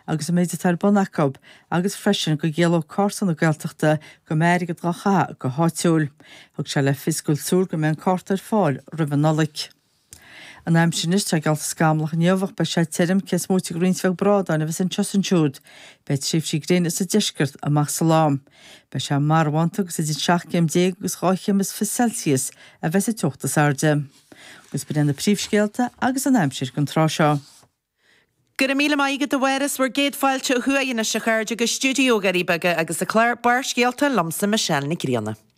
agus méid tar bonachcob agus freisin go ggéalh cásan na Gaeltachta go méir go ddracha go háitiúil, thug se le fiscúil súl go mé an cártar fáil rihanolaigh. An aim sin is te galt scamlach neomhach be sé tim ces múti Greensfeg Bradan a bheits an chosan siúd, beit sif sí gréin is a disgurt amach salám. Be sé marhaanta gus idir 7 agus 8 fa Celsius a bheits a tuchttas arde. Gus byd na príomhscéalta agus an aimsir gan trá seo. Gyda míle maigad a weras war géad fáilte huaína se chuirde go stúdio garíbaga agus a chléir bar scialta lomsa Michelle Nicriana.